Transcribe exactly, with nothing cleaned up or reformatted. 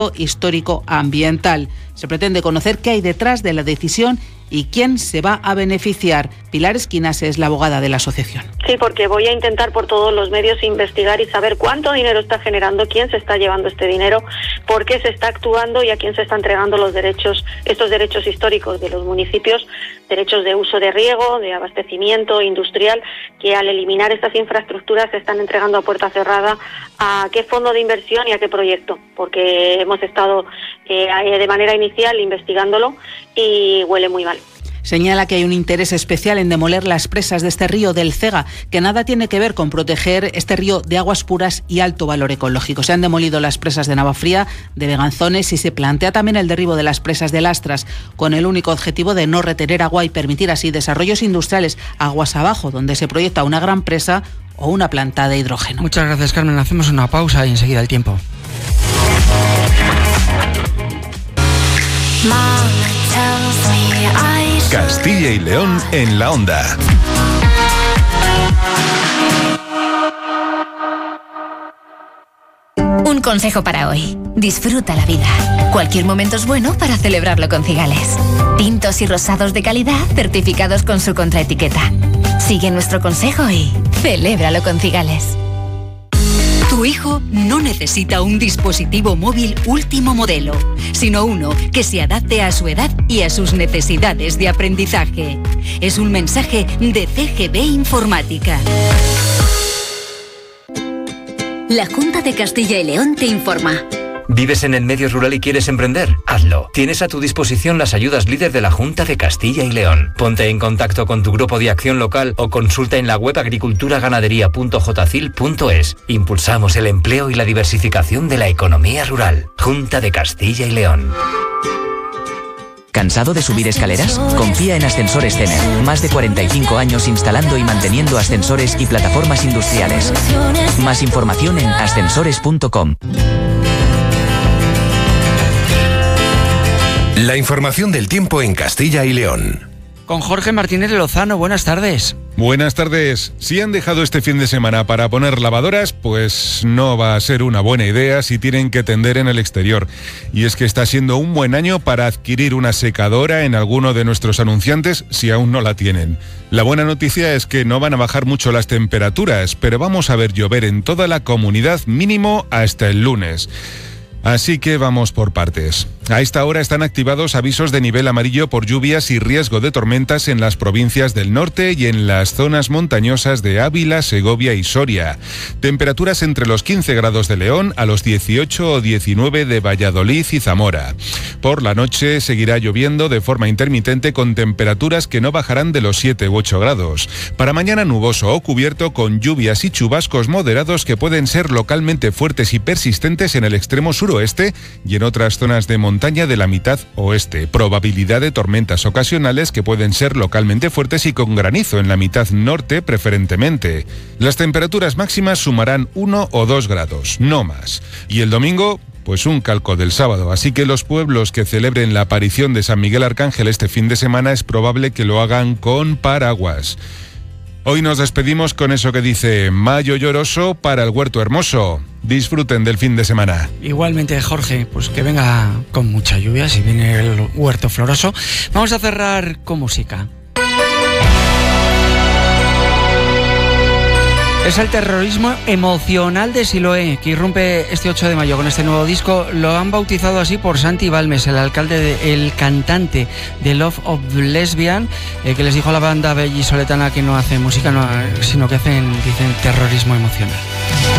histórico ambiental. Se pretende conocer qué hay detrás de la decisión y quién se va a beneficiar. Pilar Esquinas es la abogada de la asociación. Sí, porque voy a intentar por todos los medios investigar y saber cuánto dinero está generando, quién se está llevando este dinero, por qué se está actuando y a quién se están entregando los derechos, estos derechos históricos de los municipios, derechos de uso de riego, de abastecimiento industrial, que al eliminar estas infraestructuras se están entregando a puerta cerrada a qué fondo de inversión y a qué proyecto, porque hemos estado eh, de manera inicial investigándolo y huele muy mal. Señala que hay un interés especial en demoler las presas de este río del Cega, que nada tiene que ver con proteger este río de aguas puras y alto valor ecológico. Se han demolido las presas de Navafría, de Beganzones y se plantea también el derribo de las presas de Lastras, con el único objetivo de no retener agua y permitir así desarrollos industriales aguas abajo, donde se proyecta una gran presa o una planta de hidrógeno. Muchas gracias, Carmen. Hacemos una pausa y enseguida el tiempo. Castilla y León en la onda. Un consejo para hoy. Disfruta la vida. Cualquier momento es bueno para celebrarlo con Cigales. Tintos y rosados de calidad certificados con su contraetiqueta. Sigue nuestro consejo y celébralo con Cigales. Tu hijo no necesita un dispositivo móvil último modelo, sino uno que se adapte a su edad y a sus necesidades de aprendizaje. Es un mensaje de C G B Informática. La Junta de Castilla y León te informa. ¿Vives en el medio rural y quieres emprender? Hazlo. Tienes a tu disposición las ayudas líder de la Junta de Castilla y León. Ponte en contacto con tu grupo de acción local o consulta en la web agriculturaganadería punto jocil punto es. Impulsamos el empleo y la diversificación de la economía rural. Junta de Castilla y León. ¿Cansado de subir escaleras? Confía en Ascensores Cener. Más de cuarenta y cinco años instalando y manteniendo ascensores y plataformas industriales. Más información en ascensores punto com. La información del tiempo en Castilla y León. Con Jorge Martínez de Lozano, buenas tardes. Buenas tardes. Si han dejado este fin de semana para poner lavadoras, pues no va a ser una buena idea si tienen que tender en el exterior. Y es que está siendo un buen año para adquirir una secadora en alguno de nuestros anunciantes si aún no la tienen. La buena noticia es que no van a bajar mucho las temperaturas, pero vamos a ver llover en toda la comunidad mínimo hasta el lunes. Así que vamos por partes. A esta hora están activados avisos de nivel amarillo por lluvias y riesgo de tormentas en las provincias del norte y en las zonas montañosas de Ávila, Segovia y Soria. Temperaturas entre los quince grados de León a los dieciocho o diecinueve de Valladolid y Zamora. Por la noche seguirá lloviendo de forma intermitente con temperaturas que no bajarán de los siete u ocho grados. Para mañana nuboso o cubierto con lluvias y chubascos moderados que pueden ser localmente fuertes y persistentes en el extremo sur oeste y en otras zonas de montaña de la mitad oeste. Probabilidad de tormentas ocasionales que pueden ser localmente fuertes y con granizo en la mitad norte preferentemente. Las temperaturas máximas sumarán uno o dos grados, no más. Y el domingo, pues un calco del sábado, así que los pueblos que celebren la aparición de San Miguel Arcángel este fin de semana es probable que lo hagan con paraguas. Hoy nos despedimos con eso que dice Mayo lloroso para el huerto hermoso. Disfruten del fin de semana. Igualmente, Jorge, pues que venga con mucha lluvia si viene el huerto floroso. Vamos a cerrar con música. Es el terrorismo emocional de Siloé, que irrumpe este ocho de mayo con este nuevo disco. Lo han bautizado así por Santi Balmes, el alcalde, de, el cantante de Love of Lesbian, eh, que les dijo a la banda vallisoletana que no hace música, no, sino que hacen, dicen, terrorismo emocional.